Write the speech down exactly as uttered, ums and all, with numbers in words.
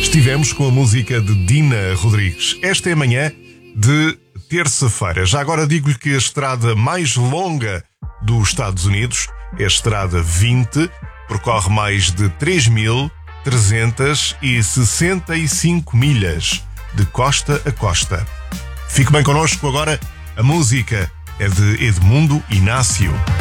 Estivemos com a música de Dina Rodrigues. Esta é a manhã de terça-feira. Já agora digo-lhe que a estrada mais longa dos Estados Unidos é a Estrada vinte, percorre mais de três mil trezentas e sessenta e cinco milhas, de costa a costa. Fique bem connosco agora, a música é de Edmundo Inácio.